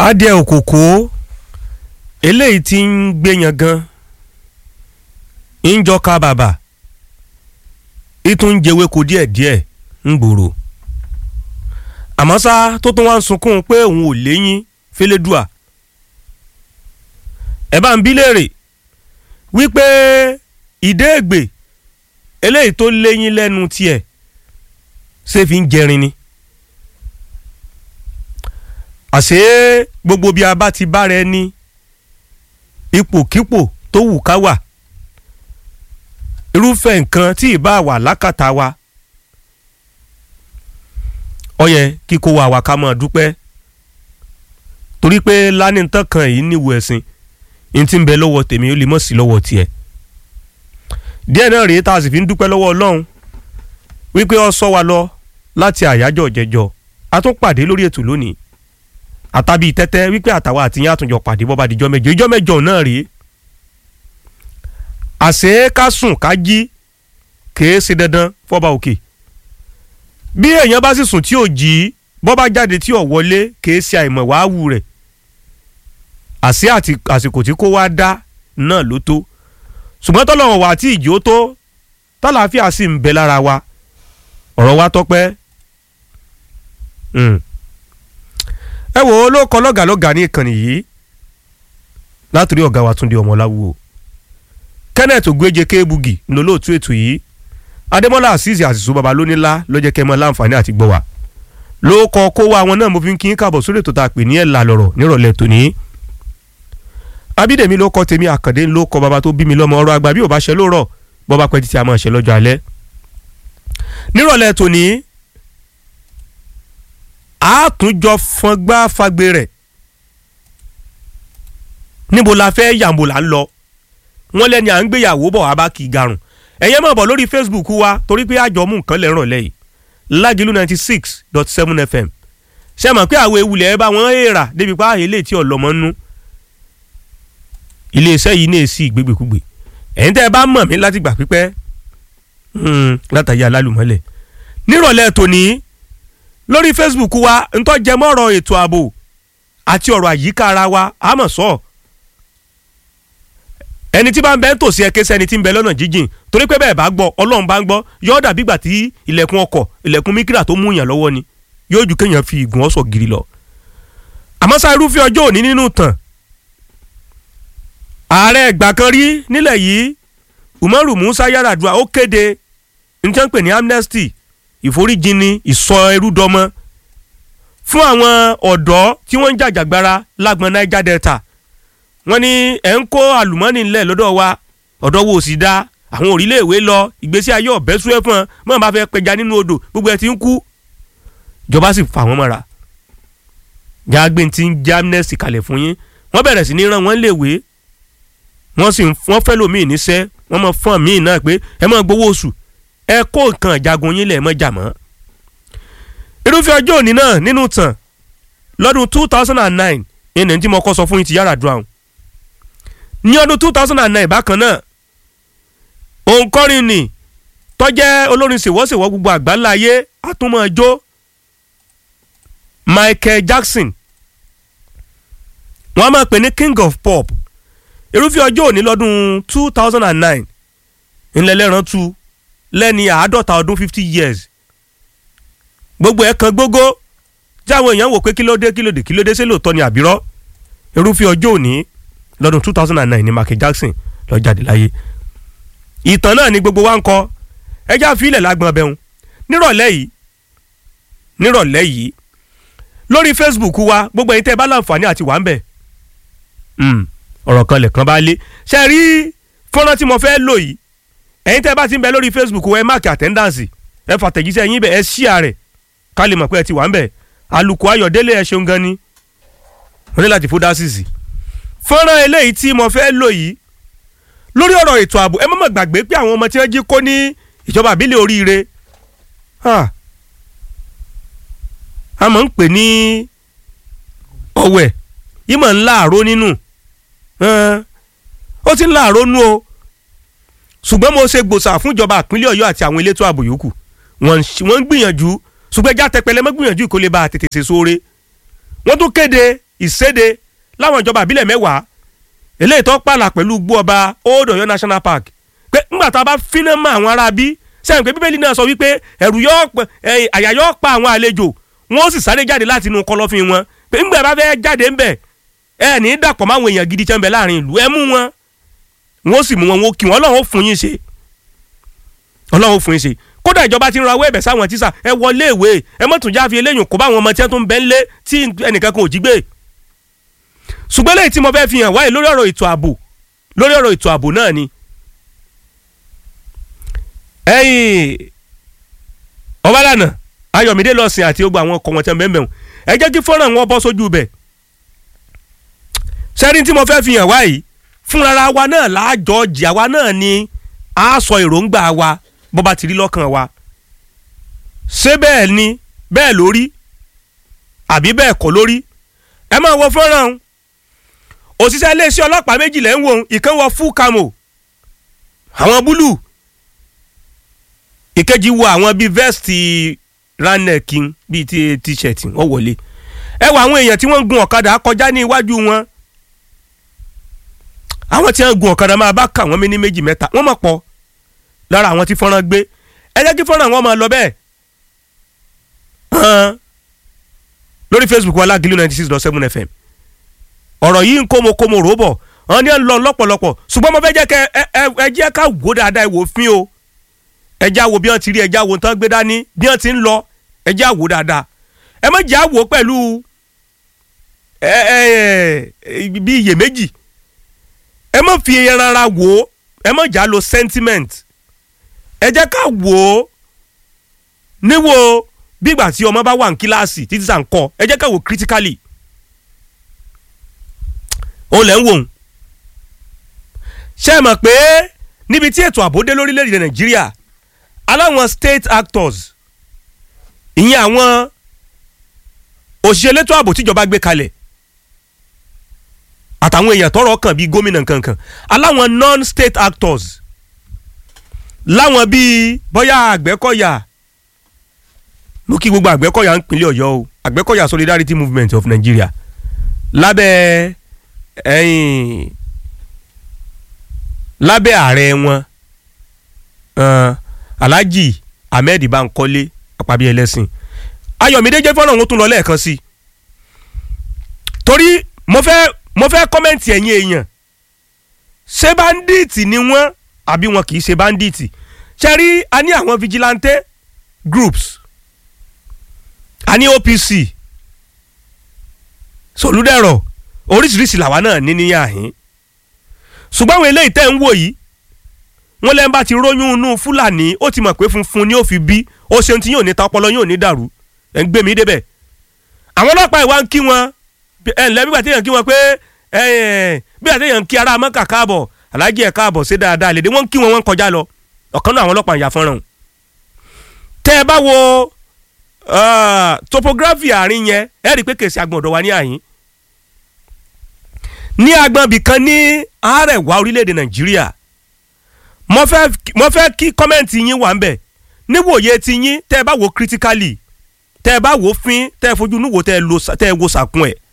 adìẹ òkòkò eléyìí tí ń gbéyan gan ń jọka bàbà ìtún ń jẹwéko díẹ̀díẹ̀ ń gbòòrò àmọ́ ṣá tó tún wá ń sunkún pé òun ò léyìn fẹ́lẹ́dùà ẹ bá ń bí léèrè wípé ìdéègbè eléyìí tó léyìn lẹ́nu tiẹ̀ ṣé fi ń jẹrin ni àṣé gbogbo bí a bá ti bára ẹni ipòkípò tó wù ká wà irúfẹ́ nǹkan tí ì bá wà lákàtà wa ó yẹ kíkó wa ká máa dúpẹ́ torí pé lánìtàn kan yìí níwò ẹ̀sìn ní ti ń bẹ lọ́wọ́ tèmi ó lè mọ̀ sí lọ́wọ́ tiẹ̀ díẹ̀ náà rèé tá a sì fi ń dúpẹ́ lọ́wọ́ Ọlọ́run wípé ó sọ wa lọ láti àyájọ́ jẹjọ́ a tún pàdé lórí ètò lónìí àtàbí tẹ́tẹ́ wípé àtàwọn àtìyàn àtúnjọ pàdé bọ́ bá dijọ́ mẹ́jọ ìjọ́ mẹ́jọ náà rèé àṣé ká sùn ká jí kèé ṣe dandan fọba òkè bí èèyàn bá sì sùn tí ò jí bọ́ bá jáde tí ò wọlé kèé ṣe àìmọ̀ wàá wù rẹ̀ àṣé àsìkò tí kò wá dá náà ló tó ṣùgbọ́n tọ́lọ́wọ̀n wà tí ìjì ó tó tálàáfíà sì ń bẹ lára wa ọ̀rọ̀ wa tọ́pẹ́ ẹ wò ó ló kọ lọ́gàlọ́gà ní ìkànnì yìí látòrí ọ̀gá wa Túndé Ọmọláwúwo Kenneth Ogweje Kébugi ńlọlọ́ọ̀tún ètò yìí Adémọ́lá Azeez Àṣìṣó Babalónílá ló jẹ́ kẹ́ mọ́ láǹfààní àti gbọ́ wa ló kọ kó wa àwọn náà mo fi ń kí n káàbọ̀ sórí ètò tá a pè ní ẹ̀là lọ̀rọ̀ nírọ̀lẹ́ tòní Abídèmí ló kọ tèmi Àkàndé ló kọ bàbá tó bí mi lọ́mọ ọ̀rọ̀ àgbà bí ò bá ṣe lóòrọ̀ bọ́ bá pẹ́ títí a máa ṣe lọ́jọ́ alẹ́ nírọ̀lẹ́ tòní àtúnjọ fọngbà fagbe rẹ̀ níbo la fẹ́ yàmbò là ń lọ wọ́n lẹ́ni à ń gbéyàwó bọ̀ wá bá kì í garùn ẹ̀yẹ́ mọ̀ bọ̀ lórí Facebook wa torí pé àjọ mú nǹkan lẹ́ràn lẹ́yìn Lágìlú 96.7 FM ṣe mọ̀ pé àwọn ewúlẹ̀ ẹ bá wọn èèrà débi pa àyè lè tí ọ̀lọ́mọ nú iléeṣẹ́ yìí ní èsì ìgbégbèkúgbè ẹ̀yin tẹ́ ẹ bá mọ̀ mí láti gbà pípẹ́ látàyè alálùmọ́lẹ̀ nírọ̀lẹ́ tòní lórí Facebook wa ntọ́ jẹmọ́rọ̀ ètò ààbò àti ọ̀rọ̀ àyíká ara wa àmọ̀ sọ ẹni tí bá ń bẹ ń tòsí ẹkẹ sẹni tí ń bẹ lọ́nà jíjìn torí pé bẹ́ẹ̀ bá gbọ́ Ọlọ́run bá ń gbọ́ yóò dàbí ìgbà tí ilẹ̀kùn ọkọ̀ ilẹ̀kùn míkírà tó mú yàn lọ́wọ́ ni yóò ju kéèyàn fi ìgùn ọ̀sọ̀ gírí lọ. àmọ́ sá irúfẹ́ ọjọ́ òní nínú tàn ààrẹ ìgbà kan rí nílẹ̀ yìí Umaru Musa Yar'Adua ó kéde ní tí wọ́n ń pè ní amnesty ìforíjìnì ìsọ ẹrú dọmọ fún àwọn ọ̀dọ́ tí wọ́n ń jàjàgbara lágbọn Niger Delta wọ́n ní ẹ̀ ń kó àlùmọ́nì ńlẹ̀ lọ́dọ̀ wa ọ̀dọ́ wo sì dá àwọn òrìléèwé lọ ìgbésí ayé ọ̀bẹ sú ẹ fún ọ mọ̀ bá fẹ́ pẹja nínú odò gbogbo ẹ ti ń kú ìjọba sì fà wọ́n mọ́ra jágbé ti ń já amnesty kalẹ̀ fún yín wọ́n bẹ̀rẹ̀ sí ní rán wọ́n léèwé wọ́n fẹ́ lòmíì níṣẹ́ wọ́n mọ̀ fún míì náà pé ẹ mọ̀ gbowó oṣù ẹ kó nǹkan ìjagun yín lẹ̀ mọ́ jà mọ́. irúfẹ́ ọjọ́ òní náà nínú tàn lọ́dún 2009 ẹni tí mo kọ́ sọ fún yín ti Yar'Adua ní ọdún 2009 bákan náà òǹkọrin ni tó jẹ́ olórin ṣèwọ́ṣèwọ́ gbogbo àgbáńlá ayé àtúmọ̀jó Michael Jackson wọ́n máa pè ní King of Pop irúfẹ́ ọjọ́ òní lọ́dún 2009 ńlẹ́lẹ́rán tu lẹ́ni 50 ọdún 50 years gbogbo ẹ̀ kan gbogbo jáwọ́ èèyàn wò pé kílódé ṣé lóòótọ́ ni àbírọ́ irúfẹ́ ọjọ́ òní lọ́dún 2009 ni Michael Jackson ló jáde láyé ìtàn náà ni gbogbo wa ń kọ ẹjá fílẹ̀ lágbọ̀n ọbẹ̀hún nírọ̀lẹ́ yìí lórí Facebook wa gbogbo ẹ̀yin tẹ́ bá láǹfààní àti wà ń bẹ̀ ọ̀rọ̀ kan lẹ̀kan bá lé ṣe rí fọ́nrán tí mo fẹ́ lò yìí ẹ̀yin tẹ́ bá ti ń bẹ lórí Facebook ẹ máàkì attendance ẹ fàtẹ̀jíṣẹ́ yín bẹ̀ ẹ share rẹ̀ ká lè mọ̀ pé ẹ ti wà ń bẹ̀ Àlùkò Ayọ̀délé ẹ ṣeun gan ni wọ́n ní láti fódásìsì fọ́nrán eléyìí tí mo fẹ́ lò yìí lórí ọ̀rọ̀ ètò ààbò ẹ má gbàgbé pé àwọn ọmọ tí wọ́n jí kó ní ìjọba àbílẹ̀ Oríire a máa ń pè ní ọ̀wẹ̀ yìí máa ń láàárọ̀ nínú ó ti ń láàárọ̀ nú o ṣùgbọ́n mo ṣe gbòòsà fún ìjọba ìpínlẹ̀ Ọ̀yọ́ àti àwọn elétò ààbò yòókù wọ́n ń gbìyànjú ṣùgbọ́n ẹja tẹpẹlẹ mọ́ gbìyànjú kó lè bá a tètè ṣe sóore wọ́n tún kéde ìséde láwọn ìjọba àbílẹ̀ 10 eléyìí tó pààlà pẹ̀lú igbó ọba Old Ọ̀yọ́ National Park pé ńgbà tá a bá fínà mọ́ àwọn ará bí sẹ́yìn pé bíbélì náà sọ wípé àyà yóò pa àwọn àlejò wọ́n sì sáré jáde láti inú kọ̀lọ̀fín wọn pé ńgbà bá fẹ́ jáde ńbẹ̀ ẹ ní dàpọ̀ máwọn èèyàn gidi tẹ́ ń bẹ láàrin ìlú ẹ mú wọn wọ́n sì mú wọn wọ́n kí wọn Ọlọ́run ó fún yín ṣe Ọlọ́run ó fún yín ṣe kódà ìjọba ti ń rawọ́ ẹ̀bẹ̀ sáwọn tíṣà ẹ wọlé ìwé ẹ mọ̀tún jáfi eléyìn kó bá àwọn ọmọ tí wọ́n tún bẹ́ ń lé tí ẹnìkan kan ò jí gbé ṣùgbọ́n lẹ́yìn tí mo fẹ́ fi hàn wáyé lórí ọ̀rọ̀ ètò ààbò náà ni Ọbalànà Ayọ̀mídé lọ́sìn àti gbogbo àwọn ọkọ̀ wọn tẹ́ mẹ́mẹ́ ẹ jẹ́ kí fọ́nrán wọn bọ́ sójú bẹ̀ sẹ́rin tí mo fẹ́ fi hàn wáyé fúnra wa náà láàjọ jì àwa náà ni a sọ èròǹgbà wa bó bá ti rí lọ́kàn wa ṣé bẹ́ẹ̀ ni bẹ́ẹ̀ lórí àbí bẹ́ẹ̀ kọ́ lórí ẹ máa wo fọ́nrán òṣìṣẹ́ iléeṣẹ́ ọlọ́pàá méjì lẹ́ ń wò ìkan wọ full camo àwọn búlù ìkejì wọ àwọn bíi vẹ́ẹ̀sì ránẹ̀kì bíi ti tíṣẹ̀tì wọ́n wọlé ẹ wọ àwọn èèyàn tí wọ́n ń gun ọ̀kadà kọjá ní iwájú wọn àwọn tí wọ́n gun ọ̀kadà máa bá kà wọ́n ní méjì mẹ́ta wọ́n mọ̀ pọ̀ lára àwọn tí fọ́nrán gbé ẹ jẹ́ kí fọ́nrán wọn máa lọ bẹ́ẹ̀ lórí Facebook wa Lágìlú 96.7 FM ọ̀rọ̀ yìí ń kómokómo ròbọ̀ wọn ní ẹ lọ lọ́pọ̀lọpọ̀ ṣùgbọ́n mo fẹ́ jẹ́ kẹ́ ẹ jẹ́ ká wò dáadáa ìwò fín o ẹ já wo bí wọ́n ti rí ẹ já wo tán gbé dání bí wọ́n ti ń lọ ẹ já wo dáadáa ẹ má já wo pẹ̀lú bí iyèméjì ẹ má fi rárá wò ẹ má já lo sentiment ẹ jẹ́ ká wò ó níwò bígbà tí ọmọ bá wà ní kíláàsì títí sàn kọ́ ẹ jẹ́ ká wò critically ó lẹ́ ń wò ó ṣé ẹ mọ̀ pé níbi tí ètò ààbò dé lórílẹ̀‐èdè Nàìjíríà aláwọn state actors ìyẹn àwọn òṣìṣẹ́ elétò ààbò tíjọba gbé kalẹ̀ àtàwọn èèyàn tọ́rọ̀ kàn bíi gómìnà kankan aláwọn non-state actors láwọn bíi bóyá Àgbẹ̀kọ̀yà mo kí gbogbo Àgbẹ̀kọ̀yà ń pinlẹ̀ Ọ̀yọ́ o Àgbẹ̀kọ̀yà Solidarity Movement of Nigeria lábẹ́ ààrẹ wọn Alhaji Ahmed Bankole Àpábí ẹlẹ́sìn Ayọ̀mídé jẹ́ fọ́nrán òun tún lọ lẹ́ẹ̀kan sí torí mo fẹ́ kọ́mẹ́ǹtì ẹ̀yin èèyàn ṣé báńdíìtì ni wọ́n àbí wọn kì í ṣe báńdíìtì ṣe rí a ní àwọn vigilante groups a ní OPC Solúdẹ̀rọ̀ oríṣiríṣi làwa náà ní níyàhín ṣùgbọ́n àwọn eléyìí tẹ́ ń wò yìí wọ́n lẹ́nu bá ti róyún inú Fúlàní ó ti mọ̀ pé funfun ni ó fi bí ó ṣeun tí yóò ní ta ọpọlọ yóò ní dàrú ẹ̀ ń gbé mi débẹ̀ àwọn ọlọ́pàá ìwà ń kí wọn ẹ̀ ǹlẹ́ bígbà téèyàn kí wọn pé bígbà téèyàn kí ará Mọ́kà káàbọ̀ Aláàjì ẹ̀ káàbọ̀ ṣe dáadáa lédè wọ́n ń kí wọn wọ́n ń kọjá lọ ọ̀kan náà àwọn ọlọ́pàá ìyá fọ́nrán tẹ́ ẹ bá wo topography àárín yẹn ẹ rí i pé kèsì àgbọ̀n ọ̀dọ̀ wa ní àyín ní agbọ̀n bìkan ní àárẹ̀wá orílẹ̀-èdè Nàìjíríà mo fẹ́ kí kọ́mẹ́ǹtì yín wà ń bẹ̀ níwòye ti yín tẹ́ ẹ bá wo critically tẹ́ ẹ bá wo fín tẹ́ ẹ fojú núwò tẹ́ ẹ wo sàkún ẹ̀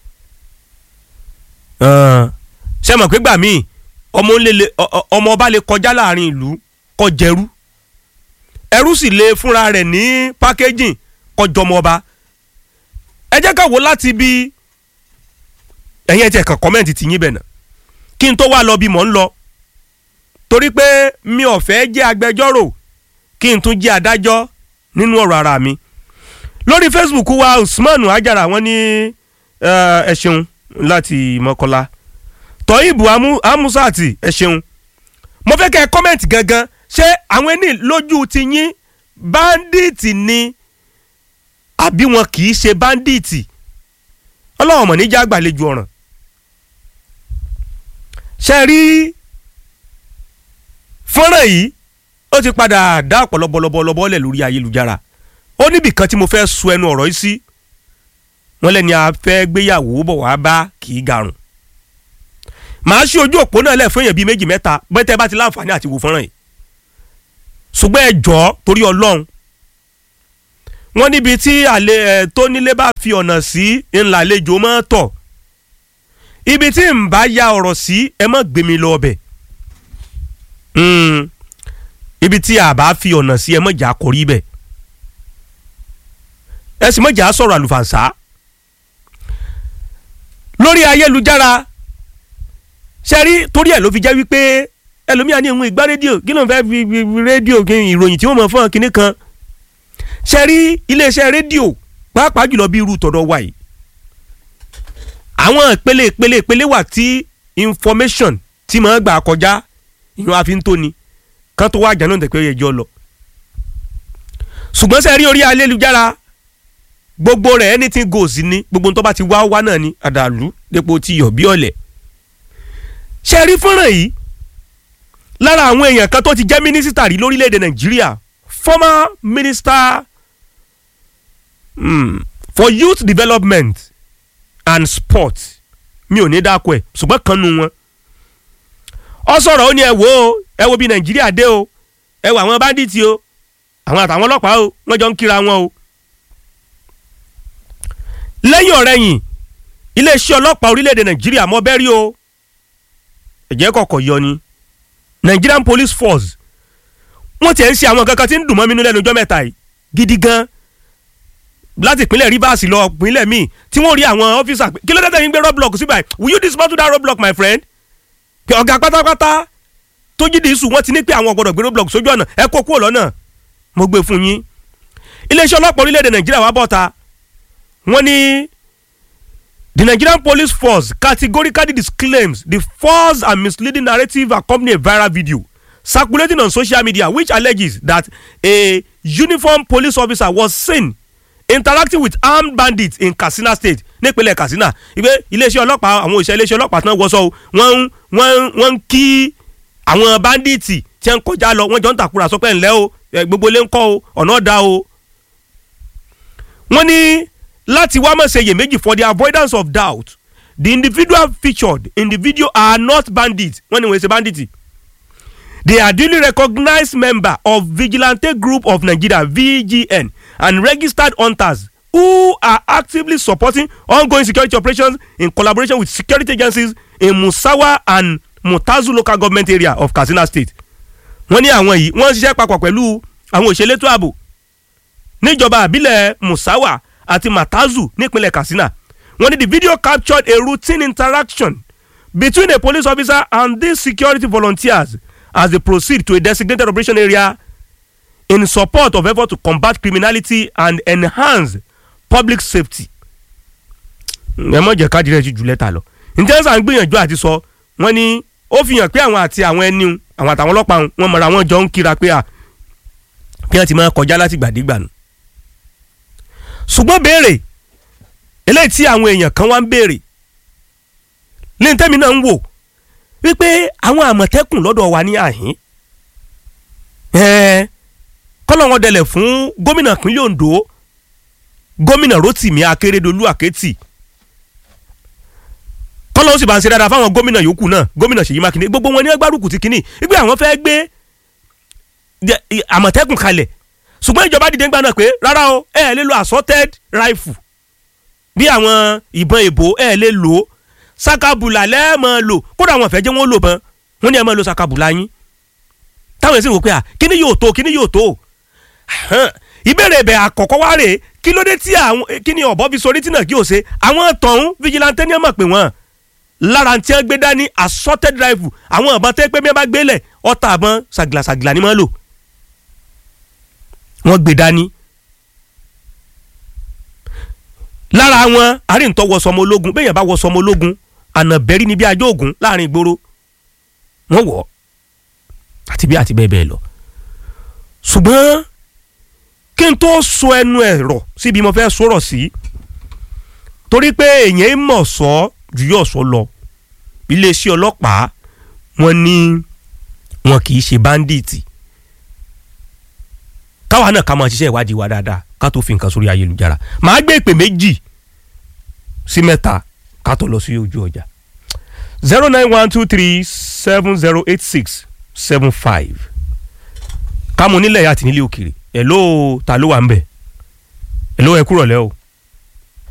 ṣe mọ̀ pé gbà míì ọmọ ọba lè kọjá láàrin ìlú kọjẹrú ẹrú sì lè fúnra rẹ̀ ní packaging kọjọmọ ọba ẹ jẹ́ ká wò láti bí ẹ̀yin ẹ̀ tí ẹ̀ kàn kọ́mẹ́ǹtì ti yín bẹ̀ náà kí n tó wá lọ bí mò ń lọ torí pé mi ò fẹ́ jẹ́ agbẹjọ́rò kí n tún jẹ́ adájọ́ nínú ọ̀rọ̀ ara mi lórí Facebook wa Usman Ajara wọ́n ní ẹ ṣeun láti Mọ́kọ́lá Tọ́yìnbù Amusati ẹ ṣeun mo fẹ́ kẹ́ ẹ kọ́mẹ̀ntì gangan ṣé àwọn ẹni lójú ti yín báńdíìtì ni àbí wọn kì í ṣe báńdíìtì ọlọ́wọ̀n mọ̀ níjà àgbàlejò ọ̀ràn ṣe rí fọ́nrán yìí ó ti padà dá ọ̀pọ̀lọpọ̀lọpọ̀ lẹ̀ lórí ayélujára ó níbì kan tí mo fẹ́ sọ ẹnu ọ̀rọ̀ yìí sí wọ́n lẹ́ni a fẹ́ gbéyàwó bọ̀ wá bá kì í garùn màá ṣí ojú òpó náà lẹ̀ fún èèyàn bíi 2 mẹ́ta bẹ́tẹ́ bá ti láǹfààní àti wò fọ́nrán yìí ṣùgbọ́n ẹ jọ̀ọ́ torí Ọlọ́run wọ́n níbi tí tó nílé bá fi ọ̀nà sí ńlá àlejò máa tọ̀ ibi tí ń bá ya ọ̀rọ̀ sí ẹ má gbé mi lọ ọbẹ̀ ibi tí a bá fi ọ̀nà sí ẹ má jà kọrí bẹ̀ ẹ sì má jà sọ̀rọ̀ àlùfànṣá lórí ayélujára ṣe rí torí ẹ̀ ló fi jẹ́ wípé ẹlòmíà ní ìwọ̀n ìgbà rédíò kí ló ń fẹ́ fi rédíò ìròyìn tí wọ́n mọ̀ fún ọ kinní kan ṣe rí iléeṣẹ́ rédíò pàápàá jùlọ bí irú tọ̀dọ̀ wa yìí àwọn ìpele wà tí information tí màá gbà kọjá ìyọ̀n àfi ń tóni kan tó wá àjà náà tẹ̀pẹ́ ẹjọ́ lọ ṣùgbọ́n ṣe rí orí ayélujára gbogbo rẹ̀ anything goes ni gbogbo tó bá ti wá náà ni àdàlú dépò ti yọ̀ bí ọ̀lẹ̀ ṣe rí fọ́nrán yìí lára àwọn èèyàn kan tó ti jẹ́ mínísítà rí lórílẹ̀‐èdè Nàìjíríà former minister for youth development and sport mi ò ní dáko ẹ̀ ṣùgbọ́n kan nu wọn ọ sọ̀rọ̀ ó ní ẹ wo bí Nàìjíríà dé o ẹ wo àwọn báńdíìtì o àwọn àtàwọn ọlọ́pàá o wọ́n jọ ń kíra wọn o lẹ́yìn ọ̀rẹ́yìn iléeṣẹ́ ọlọ́pàá orílẹ̀‐èdè Nàìjíríà mọ́ bẹ́rí o ẹ̀jẹ̀ kọ̀ọ̀kọ̀ yọ ni Nigerian Police Force wọ́n ti ẹ̀ ń ṣe àwọn kankan tí ń dùn mọ́ mi nínú lẹ́nu ọjọ́ mẹ́ta yìí gidi gan láti ìpínlẹ̀ Rivers lọ ìpínlẹ̀ míì tí wọ́n rí àwọn ọ́fíìsà kí ló dé tẹ̀yìn gbé roadblock síbẹ̀ will you dismantle that roadblock my friend pé ọ̀gá pátápátá tó jíde ìṣù wọ́n ti ní pé àwọn ọ̀gbọ́dọ̀ gbé roadblock sójú ọ̀nà ẹ kó kúrò lọ́nà mo gbé fún yín iléeṣẹ́ ọlọ́pàá orílẹ̀-èdè Nàìjíríà wá bọ́ta wọ́n ní the Nigerian Police Force categorically disclaims the false and misleading narrative accompanying a viral video circulating on social media which alleges that a uniformed police officer was seen interacting with armed bandits in Katsina State nípínlẹ̀ Katsina ìgbé iléeṣẹ́ ọlọ́pàá àwọn òṣìṣẹ́ iléeṣẹ́ ọlọ́pàá tí wọ́n wọṣọ wọ́n ń kí àwọn bandits tí wọ́n kọjá lọ wọ́n jọ ń tàkúrà sọ pé ńlẹ́ o gbogbo ilé ń kọ́ o ọ̀nà ọ̀dà o. wọ́n ní láti wá mọ̀ ṣe iyèméjì for the avoidance of doubt the individual featured in the video are not bandits wọ́n ní wọ́n ṣe bandits. They are duly recognized member of Vigilante Group of Nigeria VGN and registered hunters who are actively supporting ongoing security operations in collaboration with security agencies in Musawa and Mutazu local government area of Katsina State. wọ́n ní àwọn yìí wọ́n ń ṣiṣẹ́ papọ̀ pẹ̀lú àwọn òṣèlétò ààbò níjọba àbílẹ̀ Musawa àti Mutazu nípínlẹ̀ Katsina. wọ́n ní the video captured a routine interaction between a police officer and these security volunteers as they proceed to a designated operation area in support of effort to combat criminality and enhance public safety. ẹ mọ̀ jẹ́ káàdì rẹ̀ ju lẹ́tà lọ. ǹjẹ́ sàn gbìyànjú àti sọ wọ́n ní ó fi hàn pé àwọn àti àwọn ẹni àwọn àtàwọn ọlọ́pàá wọn mọ̀ra wọn jọ ń kíra pé bí wọ́n ti máa kọjá láti gbàdégbà nù. ṣùgbọ́n béèrè eléyìí tí àwọn èèyàn kan wá ń béèrè ní tẹ́mi náà ń wò wípé àwọn àmọ̀tẹ́kùn lọ́dọ̀ wa ní àhín kọ́lọ́wọ́n dẹlẹ̀ fún gómìnà ìpínlẹ̀ Ondo gómìnà Rotimi Akeredolu Aketi kọ́lọ́wọ́n sì bá ń ṣe dáadáa fáwọn gómìnà yòókù náà gómìnà Ṣèyí Mákindé gbogbo wọn ní agbárùkù ti kínní wípé àwọn fẹ́ gbé àmọ̀tẹ́kùn kalẹ̀ ṣùgbọ́n ìjọba dìde ń gbà náà pé rárá o ẹ lè lo assorted rifle bí àwọn ìbọn èbó ẹ lè lò ó sakabula lẹ́ẹ̀mọ́ lò kódà àwọn àfẹ́jẹ́ wọn lò bọ́n wọn ní ẹ máa lo sakabula yín táwọn èsì wò pé kíní yóò tó ìbéèrè ibẹ̀ àkọ́kọ́ wá rèé kí ló dé tí àwọn kíní ọ̀bọ fi sórí tí náà kí o ṣe àwọn tọ̀hún vigilante ní ọmọ pé wọ́n lára tí wọ́n gbé dání assorted rifle àwọn ọ̀bọ̀n tẹ́ pé bí wọ́n bá gbélẹ̀ ọ̀tá àbọ̀n ṣàgìlàṣàgìlà ni wọ́n lò wọ́n gbé dání lára wọn àríntọ́ wọ sọmọ ológun bẹ́ẹ̀ yẹn bá wọ sọmọ ológun ànàbẹ́rí ni bí ajó ògùn láàrin ìgboro wọ́n wọ̀ àti bẹ́ẹ̀ bẹ́ẹ̀ lọ. ṣùgbọ́n kí n tó sọ ẹnu ẹ̀rọ síbi mo fẹ́ sọ̀rọ̀ sí torí pé èèyàn mọ̀ sọ ju yóò sọ lọ iléeṣẹ́ ọlọ́pàá wọn ní wọn kì í ṣe báńdíìtì káwa náà ká máa ṣiṣẹ́ ìwádìí wa dáadáa ká tó fi nǹkan sórí ayélujára màá gbé ìpè 2 sí 3 ká tó lọ sí ojú ọjà 09123708675 kámo nílẹ̀ yá àti nílé òkèrè ẹ̀ ló ta ló wà ń bẹ̀ hello ẹ kúrọ̀lẹ́ o.